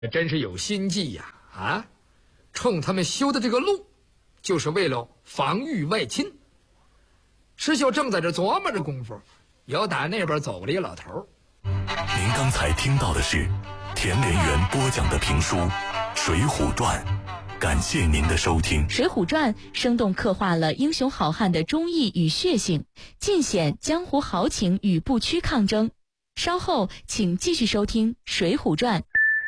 真是有心计呀！啊，冲他们修的这个路，就是为了防御外侵。石秀正在这琢磨着功夫，有打那边走了一老头。 您刚才听到的是田连元播讲的评书《水浒传》，感谢您的收听。 《水浒传》生动刻画了英雄好汉的忠义与血性，尽显江湖豪情与不屈抗争。稍后请继续收听《水浒传》。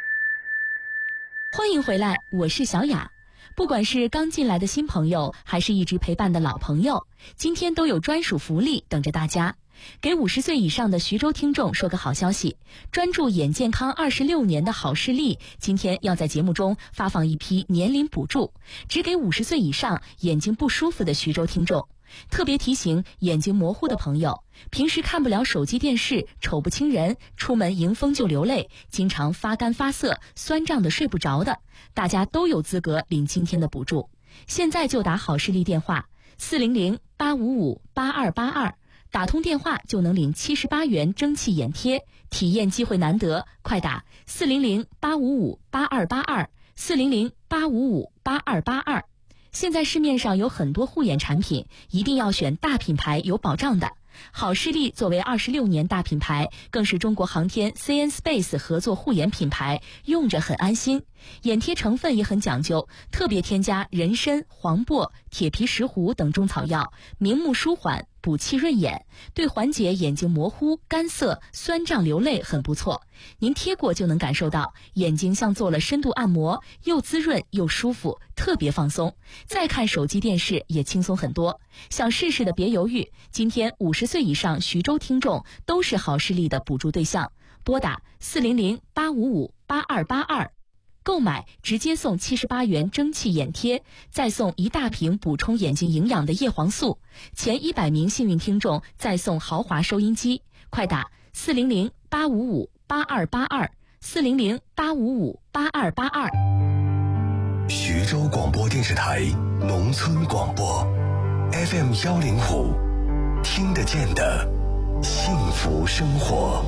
欢迎回来，我是小雅。不管是刚进来的新朋友，还是一直陪伴的老朋友，今天都有专属福利等着大家。给50岁以上的徐州听众说个好消息，专注眼健康26年的好视力今天要在节目中发放一批年龄补助，只给50岁以上眼睛不舒服的徐州听众。特别提醒眼睛模糊的朋友，平时看不了手机电视，瞅不清人，出门迎风就流泪，经常发干发涩，酸胀的睡不着的，大家都有资格领今天的补助。现在就打好视力电话400-855-8282，打通电话就能领78元蒸汽眼贴，体验机会难得，快打400-855-8282 400-855-8282。现在市面上有很多护眼产品，一定要选大品牌有保障的。好视力作为26年大品牌，更是中国航天 CN Space 合作护眼品牌，用着很安心。眼贴成分也很讲究，特别添加人参、黄柏、铁皮石斛等中草药，明目舒缓，补气润眼，对缓解眼睛模糊、干涩、酸胀流泪很不错。您贴过就能感受到，眼睛像做了深度按摩，又滋润又舒服，特别放松。再看手机电视也轻松很多。想试试的别犹豫，今天50岁以上徐州听众都是好视力的补助对象，拨打400-855-8282。购买直接送78元蒸汽眼贴，再送一大瓶补充眼睛营养的叶黄素，前100名幸运听众再送豪华收音机。快打400-855-8282 400-855-8282。 徐州广播电视台农村广播 FM105，听得见的幸福生活。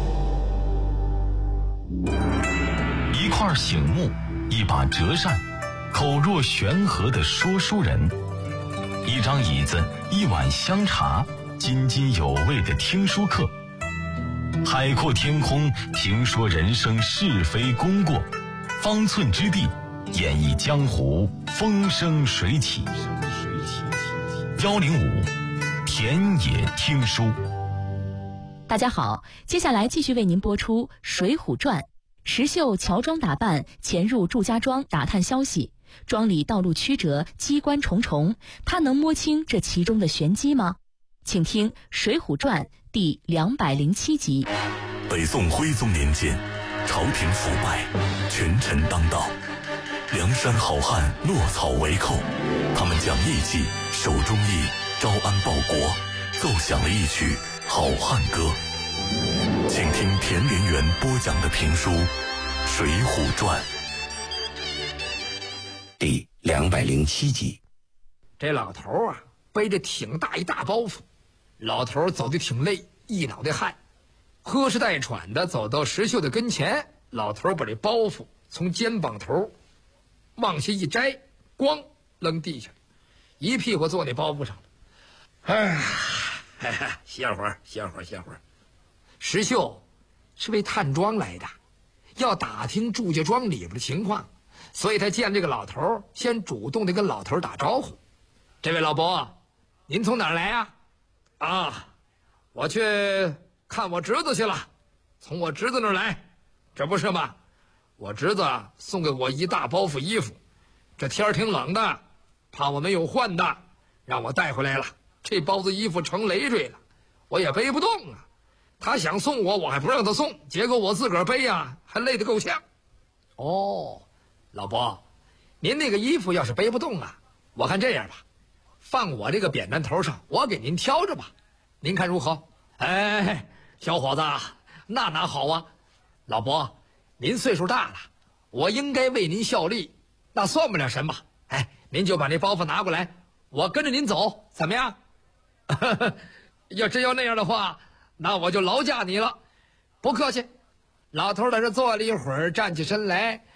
一块醒木，一把折扇，口若悬河的说书人，一张椅子，一碗香茶，津津有味的听书课。海阔天空，评说人生是非功过，方寸之地，演绎江湖风生水起。105田野听书。 大家好，接下来继续为您播出《水浒传》。石秀乔装打扮潜入祝家庄打探消息，庄里道路曲折，机关重重，他能摸清这其中的玄机吗？请听《水浒传》第207集。 北宋徽宗年间，朝廷腐败，权臣当道，梁山好汉落草为寇，他们讲义气，守忠义，招安报国，奏响了一曲好汉歌。请听田连元播讲的评书《水浒传》 第207集。 这老头啊，背着挺大一大包袱，老头走得挺累，一脑袋汗，喝哧带喘的走到石秀的跟前，老头把这包袱从肩膀头往下一摘，咣扔地下，一屁股坐那包袱上了。哎，歇会儿。石秀是为探庄来的，要打听祝家庄里边的情况，所以他见这个老头，先主动的跟老头打招呼：“这位老伯，您从哪儿来呀？”“啊，我去看我侄子去了，从我侄子那儿来。”“这不是吗？我侄子送给我一大包袱衣服，这天儿挺冷的，怕我没有换的，让我带回来了。这包子衣服成累赘了，我也背不动啊。他想送我还不让他送，结果我自个儿背呀，还累得够呛。”“哦，老伯，您那个衣服要是背不动啊，我看这样吧，放我这个扁担头上，我给您挑着吧，您看如何？”“哎，小伙子，那哪好啊，老伯，您岁数大了，我应该为您效力，那算不了什么。哎，您就把那包袱拿过来，我跟着您走，怎么样？”“要真要那样的话，那我就劳驾你了。”“不客气。”老头在这坐了一会儿，站起身来，